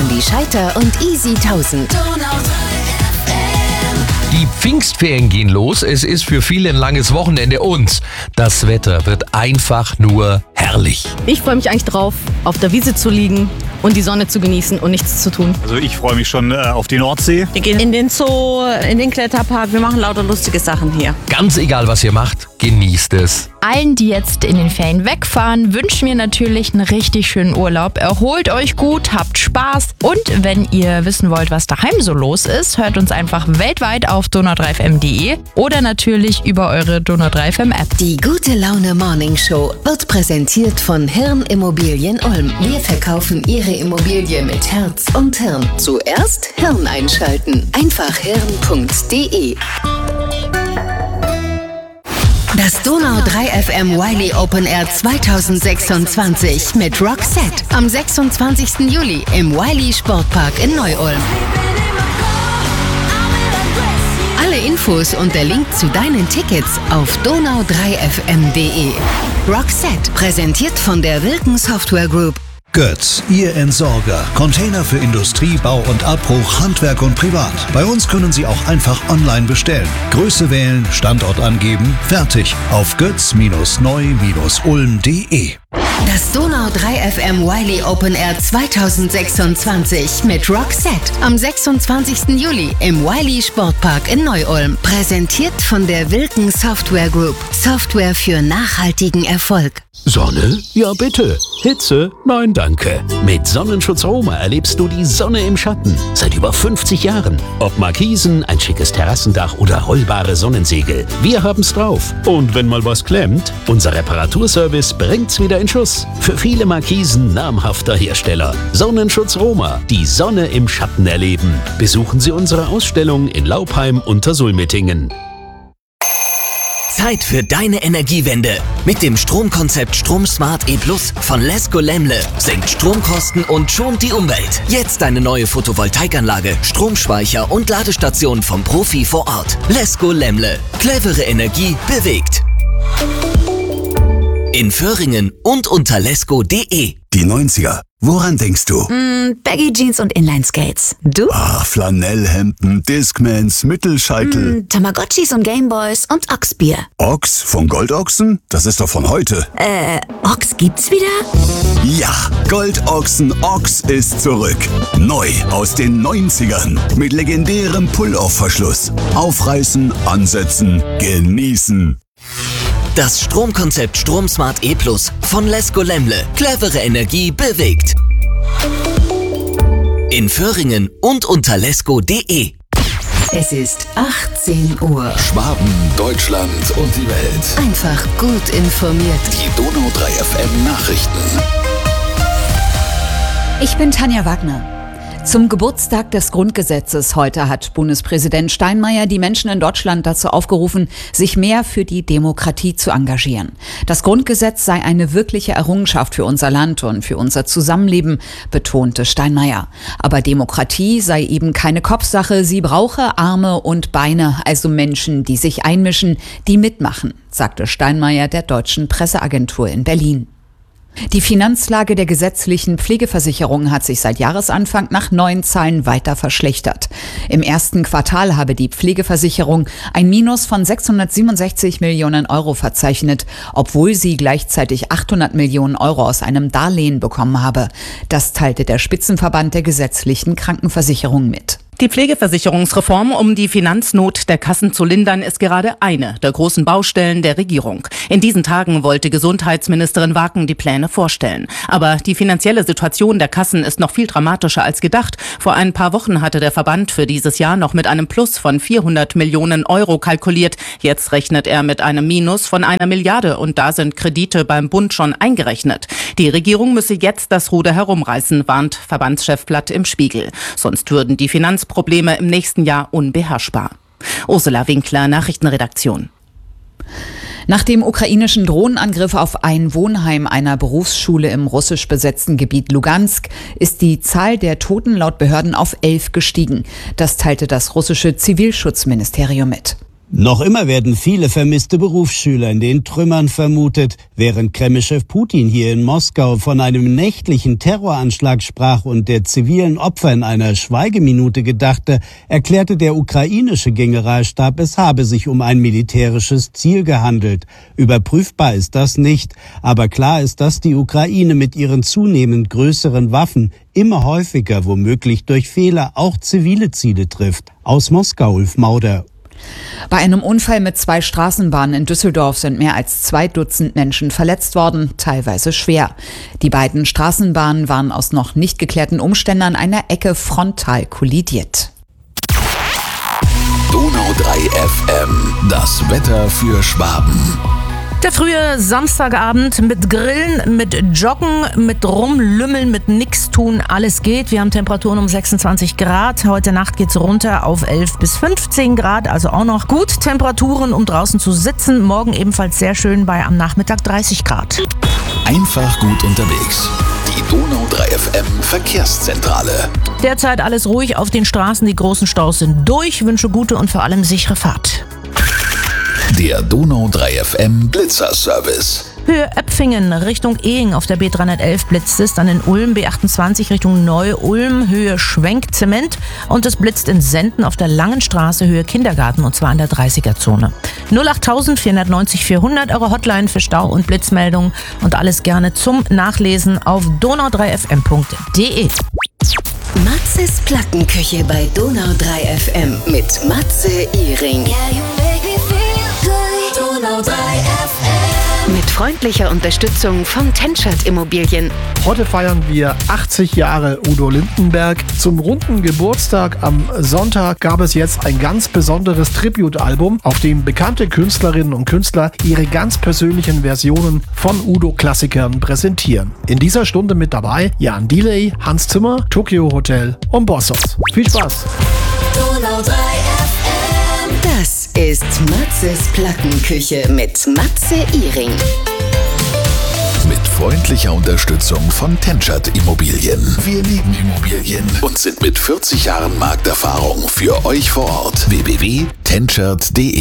Andi Scheiter und Easy 1000. Die Pfingstferien gehen los. Es ist für viele ein langes Wochenende und das Wetter wird einfach nur herrlich. Ich freue mich eigentlich drauf, auf der Wiese zu liegen und die Sonne zu genießen und nichts zu tun. Also ich freue mich schon auf die Nordsee. Wir gehen in den Zoo, in den Kletterpark. Wir machen lauter lustige Sachen hier. Ganz egal, was ihr macht, genießt es. Allen, die jetzt in den Ferien wegfahren, wünschen wir natürlich einen richtig schönen Urlaub. Erholt euch gut, habt Spaß und wenn ihr wissen wollt, was daheim so los ist, hört uns einfach weltweit auf donau3fm.de oder natürlich über eure Donau3FM App. Die Gute Laune Morning Show wird präsentiert von Hirn Immobilien Ulm. Wir verkaufen Ihre Immobilie mit Herz und Hirn. Zuerst Hirn einschalten. Einfach hirn.de. Das Donau3FM Wiley Open Air 2026 mit Roxette am 26. Juli im Wiley Sportpark in Neu-Ulm. Alle Infos und der Link zu deinen Tickets auf donau3fm.de. Roxette, präsentiert von der Wilken Software Group. Götz, Ihr Entsorger. Container für Industrie, Bau und Abbruch, Handwerk und Privat. Bei uns können Sie auch einfach online bestellen. Größe wählen, Standort angeben, fertig. Auf götz-neu-ulm.de. Das Donau3FM Wiley Open Air 2026 mit Roxette am 26. Juli im Wiley Sportpark in Neu-Ulm. Präsentiert von der Wilken Software Group. Software für nachhaltigen Erfolg. Sonne? Ja bitte. Hitze? Nein, danke. Mit Sonnenschutz Roma erlebst du die Sonne im Schatten. Seit über 50 Jahren. Ob Markisen, ein schickes Terrassendach oder rollbare Sonnensegel. Wir haben's drauf. Und wenn mal was klemmt, unser Reparaturservice bringt's wieder in Schuss. Für viele Markisen namhafter Hersteller. Sonnenschutz Roma. Die Sonne im Schatten erleben. Besuchen Sie unsere Ausstellung in Laupheim unter Sulmettingen. Zeit für deine Energiewende. Mit dem Stromkonzept StromSmart E+ von Lesco Lemle senkt Stromkosten und schont die Umwelt. Jetzt eine neue Photovoltaikanlage, Stromspeicher und Ladestation vom Profi vor Ort. Lesco Lemle. Clevere Energie bewegt. In Föhringen und unter lesco.de. Die 90er. Woran denkst du? Baggy Jeans und Inline-Skates. Du? Flanellhemden, Discmans, Mittelscheitel. Tamagotchis und Gameboys und Ochsbier. Ochs von Goldochsen? Das ist doch von heute. Ochs gibt's wieder? Ja, Goldochsen Ochs ist zurück. Neu aus den 90ern. Mit legendärem Pull-Off-Verschluss. Aufreißen, ansetzen, genießen. Das Stromkonzept StromSmart E+ von Lesco Lemle. Clevere Energie bewegt. In Föhringen und unter lesco.de. Es ist 18 Uhr. Schwaben, Deutschland und die Welt. Einfach gut informiert. Die Donau3FM Nachrichten. Ich bin Tanja Wagner. Zum Geburtstag des Grundgesetzes heute hat Bundespräsident Steinmeier die Menschen in Deutschland dazu aufgerufen, sich mehr für die Demokratie zu engagieren. Das Grundgesetz sei eine wirkliche Errungenschaft für unser Land und für unser Zusammenleben, betonte Steinmeier. Aber Demokratie sei eben keine Kopfsache, sie brauche Arme und Beine, also Menschen, die sich einmischen, die mitmachen, sagte Steinmeier der Deutschen Presseagentur in Berlin. Die Finanzlage der gesetzlichen Pflegeversicherung hat sich seit Jahresanfang nach neuen Zahlen weiter verschlechtert. Im ersten Quartal habe die Pflegeversicherung ein Minus von 667 Millionen Euro verzeichnet, obwohl sie gleichzeitig 800 Millionen Euro aus einem Darlehen bekommen habe. Das teilte der Spitzenverband der gesetzlichen Krankenversicherung mit. Die Pflegeversicherungsreform, um die Finanznot der Kassen zu lindern, ist gerade eine der großen Baustellen der Regierung. In diesen Tagen wollte Gesundheitsministerin Waken die Pläne vorstellen. Aber die finanzielle Situation der Kassen ist noch viel dramatischer als gedacht. Vor ein paar Wochen hatte der Verband für dieses Jahr noch mit einem Plus von 400 Millionen Euro kalkuliert. Jetzt rechnet er mit einem Minus von 1 Milliarde und da sind Kredite beim Bund schon eingerechnet. Die Regierung müsse jetzt das Ruder herumreißen, warnt Verbandschef Platt im Spiegel. Sonst würden die Finanzprobleme im nächsten Jahr unbeherrschbar. Ursula Winkler, Nachrichtenredaktion. Nach dem ukrainischen Drohnenangriff auf ein Wohnheim einer Berufsschule im russisch besetzten Gebiet Lugansk ist die Zahl der Toten laut Behörden auf 11 gestiegen. Das teilte das russische Zivilschutzministerium mit. Noch immer werden viele vermisste Berufsschüler in den Trümmern vermutet. Während Kreml-Chef Putin hier in Moskau von einem nächtlichen Terroranschlag sprach und der zivilen Opfer in einer Schweigeminute gedachte, erklärte der ukrainische Generalstab, es habe sich um ein militärisches Ziel gehandelt. Überprüfbar ist das nicht, aber klar ist, dass die Ukraine mit ihren zunehmend größeren Waffen immer häufiger, womöglich durch Fehler, auch zivile Ziele trifft. Aus Moskau, Ulf Mauder. Bei einem Unfall mit 2 Straßenbahnen in Düsseldorf sind mehr als 2 Dutzend Menschen verletzt worden, teilweise schwer. Die beiden Straßenbahnen waren aus noch nicht geklärten Umständen an einer Ecke frontal kollidiert. Donau 3 FM, das Wetter für Schwaben. Der frühe Samstagabend mit Grillen, mit Joggen, mit Rumlümmeln, mit nix tun, alles geht. Wir haben Temperaturen um 26 Grad. Heute Nacht geht's runter auf 11 bis 15 Grad, also auch noch gut Temperaturen, um draußen zu sitzen. Morgen ebenfalls sehr schön bei am Nachmittag 30 Grad. Einfach gut unterwegs. Die Donau 3 FM Verkehrszentrale. Derzeit alles ruhig auf den Straßen. Die großen Staus sind durch. Ich wünsche gute und vor allem sichere Fahrt. Der Donau 3 FM Blitzerservice. Höhe Öpfingen Richtung Ehing auf der B311 blitzt es, dann in Ulm B28 Richtung Neu-Ulm, Höhe Schwenk-Zement und es blitzt in Senden auf der Langen Straße Höhe Kindergarten und zwar in der 30er-Zone. 08000 490 400, eure Hotline für Stau- und Blitzmeldungen und alles gerne zum Nachlesen auf donau3fm.de. Matzes Plattenküche bei Donau 3 FM mit Matze Ihring. Mit freundlicher Unterstützung von Tenschert Immobilien. Heute feiern wir 80 Jahre Udo Lindenberg. Zum runden Geburtstag am Sonntag gab es jetzt ein ganz besonderes Tribute-Album, auf dem bekannte Künstlerinnen und Künstler ihre ganz persönlichen Versionen von Udo-Klassikern präsentieren. In dieser Stunde mit dabei Jan Delay, Hans Zimmer, Tokyo Hotel und Bossos. Viel Spaß! Donau 3 FM. Das ist Matzes Plattenküche mit Matze Ihring. Mit freundlicher Unterstützung von Tenschert Immobilien. Wir lieben Immobilien und sind mit 40 Jahren Markterfahrung für euch vor Ort. www.tenschert.de